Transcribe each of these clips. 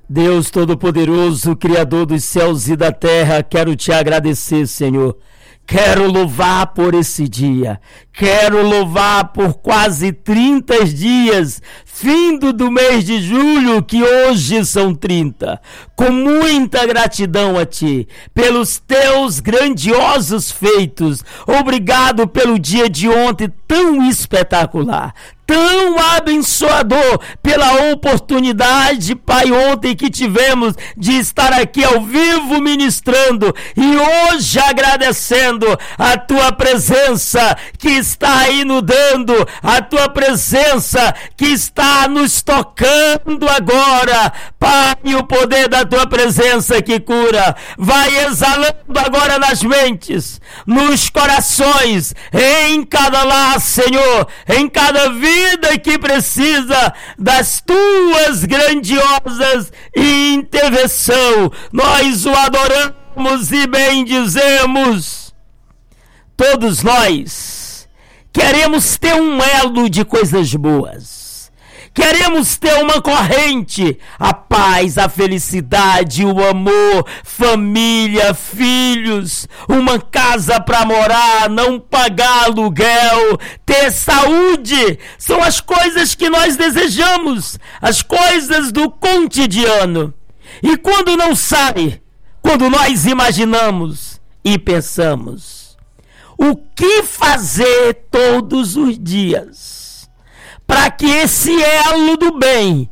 Deus Todo-Poderoso, Criador dos céus e da terra, quero te agradecer, Senhor. Quero louvar por esse dia. Quero louvar por quase 30 dias, findo do mês de julho, que hoje são 30. Com muita gratidão a Ti, pelos Teus grandiosos feitos. Obrigado pelo dia de ontem tão espetacular, tão abençoador, pela oportunidade, Pai, ontem que tivemos de estar aqui ao vivo ministrando e hoje agradecendo a Tua presença que está aí nos dando, a Tua presença que está nos tocando agora. Pai, o poder da Tua presença que cura, vai exalando agora nas mentes, nos corações, em cada lar, Senhor, em cada vida que precisa das Tuas grandiosas intervenção. Nós o adoramos e bendizemos. Todos nós queremos ter um elo de coisas boas. Queremos ter uma corrente, a paz, a felicidade, o amor, família, filhos, uma casa para morar, não pagar aluguel, ter saúde. São as coisas que nós desejamos, as coisas do cotidiano. E quando não sai, quando nós imaginamos e pensamos, o que fazer todos os dias para que esse elo do bem,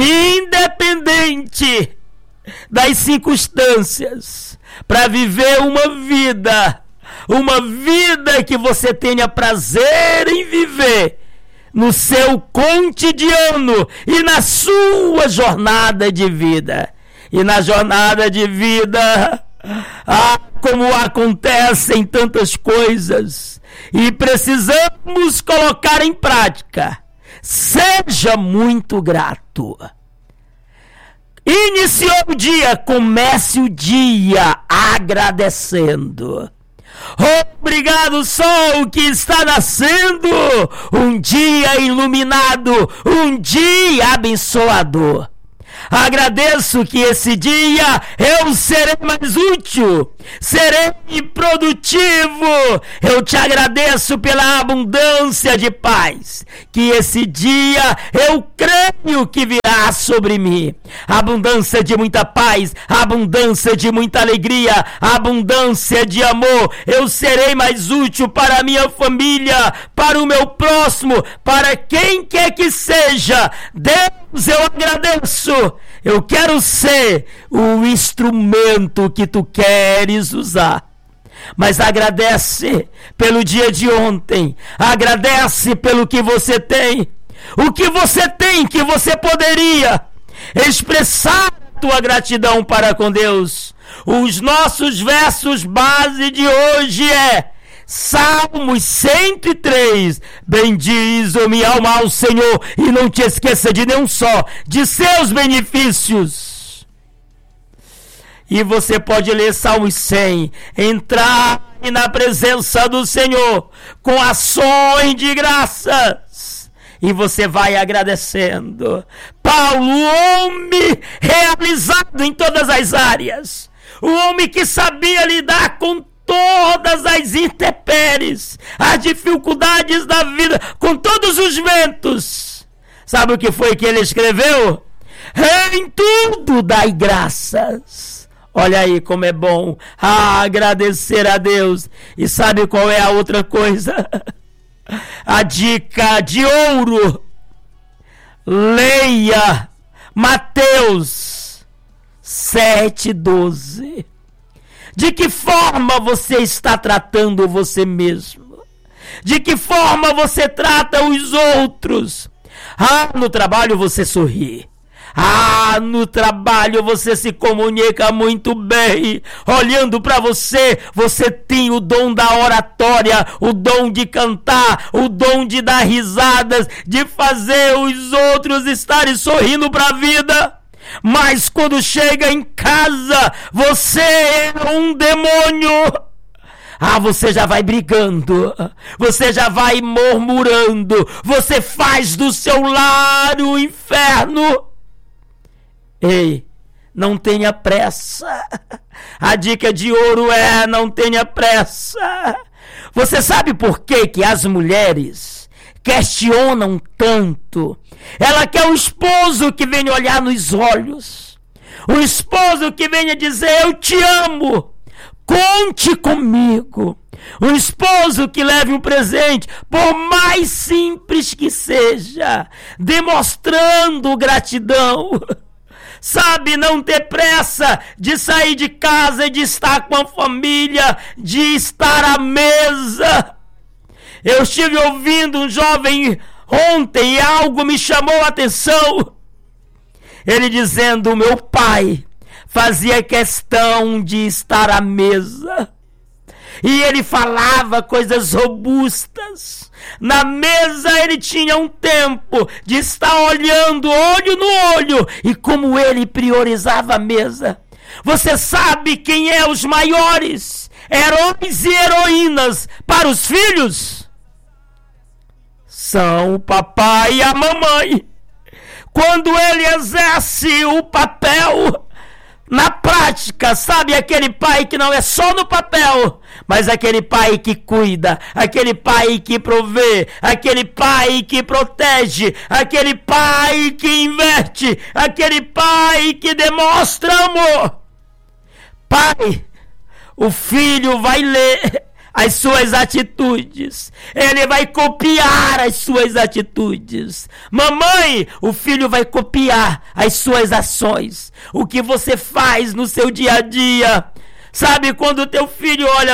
independente das circunstâncias, para viver uma vida que você tenha prazer em viver no seu cotidiano e na sua jornada de vida. E na jornada de vida, como acontecem tantas coisas e precisamos colocar em prática. Seja muito grato. Iniciou o dia, comece o dia agradecendo. Obrigado, sol que está nascendo, um dia iluminado, um dia abençoador. Agradeço que esse dia eu serei mais útil, serei produtivo. Eu te agradeço pela abundância de paz, que esse dia eu creio que virá sobre mim. Abundância de muita paz, abundância de muita alegria, abundância de amor. Eu serei mais útil para a minha família, para o meu próximo, para quem quer que seja. Deus, eu agradeço. Eu quero ser o instrumento que Tu queres usar. Mas agradece pelo dia de ontem. Agradece pelo que você tem. O que você tem que você poderia expressar tua gratidão para com Deus. Os nossos versos base de hoje é Salmos 103, bendiz, ó minha alma, ao Senhor, e não te esqueça de nenhum só de seus benefícios. E você pode ler Salmos 100, entrar na presença do Senhor com ações de graças, e você vai agradecendo. Paulo, homem realizado em todas as áreas, o homem que sabia lidar com todas as intempéries, as dificuldades da vida, com todos os ventos. Sabe o que foi que ele escreveu? Em tudo dai graças. Olha aí como é bom agradecer a Deus. E sabe qual é a outra coisa? A dica de ouro. Leia Mateus 7:12. De que forma você está tratando você mesmo? De que forma você trata os outros? No trabalho você sorri. No trabalho você se comunica muito bem. Olhando para você, você tem o dom da oratória, o dom de cantar, o dom de dar risadas, de fazer os outros estarem sorrindo para a vida. Mas quando chega em casa, você é um demônio. Você já vai brigando, você já vai murmurando, você faz do seu lar o inferno. Ei, não tenha pressa. A dica de ouro é: não tenha pressa. Você sabe por que as mulheres questionam tanto? Ela quer um esposo que venha olhar nos olhos, um esposo que venha dizer: eu te amo, conte comigo. Um esposo que leve um presente, por mais simples que seja, demonstrando gratidão. Sabe, não ter pressa de sair de casa e de estar com a família, de estar à mesa. Eu estive ouvindo um jovem ontem e algo me chamou a atenção. Ele dizendo: meu pai fazia questão de estar à mesa. E ele falava coisas robustas. Na mesa ele tinha um tempo de estar olhando olho no olho. E como ele priorizava a mesa. Você sabe quem é os maiores heróis e heroínas para os filhos? São o papai e a mamãe. Quando ele exerce o papel na prática, sabe, aquele pai que não é só no papel, mas aquele pai que cuida, aquele pai que provê, aquele pai que protege, aquele pai que investe, aquele pai que demonstra amor. Pai, o filho vai ler as suas atitudes, ele vai copiar as suas atitudes. Mamãe, o filho vai copiar as suas ações, o que você faz no seu dia a dia. Sabe, quando o teu filho olha,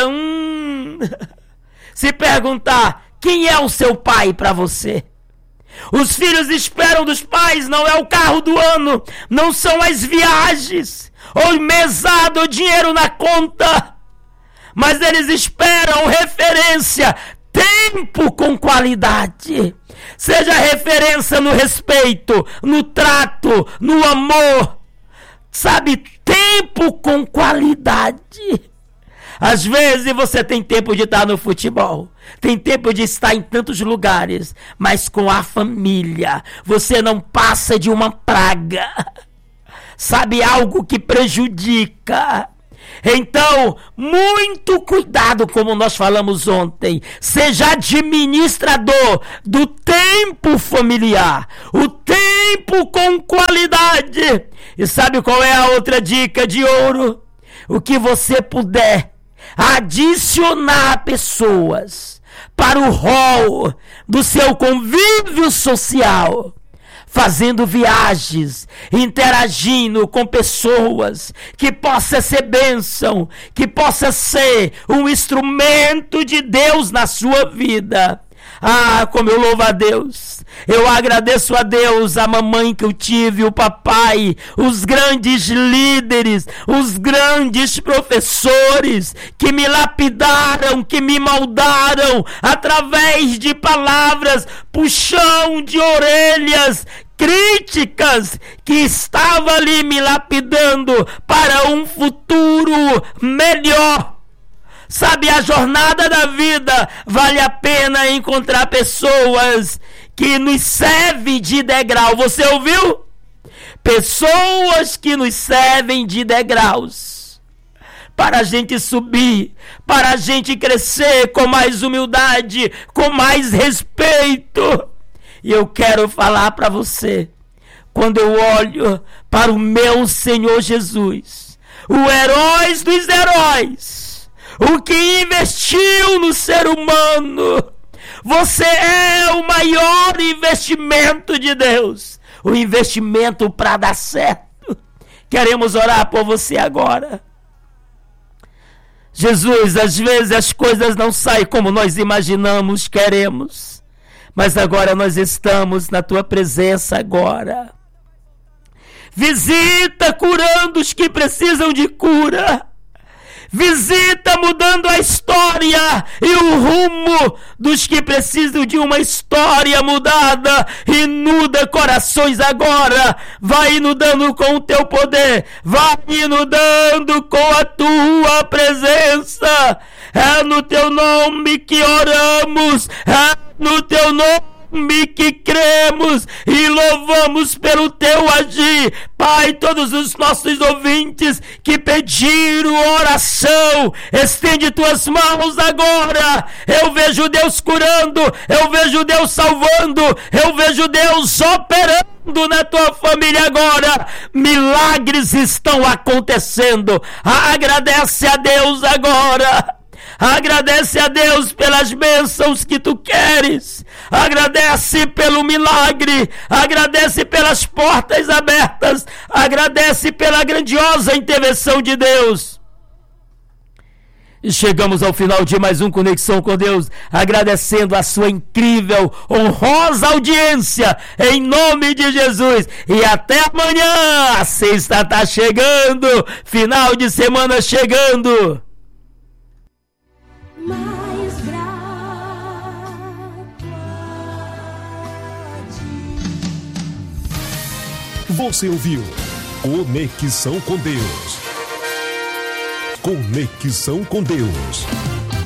se perguntar: quem é o seu pai para você? Os filhos esperam dos pais, não é o carro do ano, não são as viagens, ou mesada, ou dinheiro na conta, mas eles esperam referência, tempo com qualidade. Seja referência no respeito, no trato, no amor. Sabe, tempo com qualidade. Às vezes você tem tempo de estar no futebol, tem tempo de estar em tantos lugares, mas com a família você não passa de uma praga. Sabe, algo que prejudica. Então, muito cuidado, como nós falamos ontem. Seja administrador do tempo familiar, o tempo com qualidade. E sabe qual é a outra dica de ouro? O que você puder adicionar pessoas para o rol do seu convívio social, fazendo viagens, interagindo com pessoas, que possa ser bênção, que possa ser um instrumento de Deus na sua vida. Ah, como eu louvo a Deus. Eu agradeço a Deus, a mamãe que eu tive, o papai, os grandes líderes, os grandes professores que me lapidaram, que me moldaram através de palavras, puxão de orelhas, críticas, que estava ali me lapidando para um futuro melhor. Sabe, a jornada da vida vale a pena encontrar pessoas que nos servem de degrau. Você ouviu? Pessoas que nos servem de degraus, para a gente subir, para a gente crescer com mais humildade, com mais respeito. E eu quero falar para você, quando eu olho para o meu Senhor Jesus, o herói dos heróis, o que investiu no ser humano, você é o maior investimento de Deus, o investimento para dar certo. Queremos orar por você agora. Jesus, às vezes as coisas não saem como nós imaginamos, queremos, mas agora nós estamos na tua presença agora. Visita curando os que precisam de cura. Visita mudando a história e o rumo dos que precisam de uma história mudada. Inunda corações agora. Vai inundando com o teu poder. Vai inundando com a tua presença. É no teu nome que oramos. É no teu nome que cremos e louvamos pelo teu agir. Pai, todos os nossos ouvintes que pediram oração, estende tuas mãos agora. Eu vejo Deus curando, eu vejo Deus salvando, eu vejo Deus operando na tua família agora. Milagres estão acontecendo. Agradece a Deus agora. Agradece a Deus pelas bênçãos que tu queres. Agradece pelo milagre. Agradece pelas portas abertas. Agradece pela grandiosa intervenção de Deus. E chegamos ao final de mais um Conexão com Deus, agradecendo a sua incrível, honrosa audiência, em nome de Jesus. E até amanhã, a sexta está chegando, final de semana chegando. Mais grato Você ouviu Conexão com Deus. Conexão com Deus.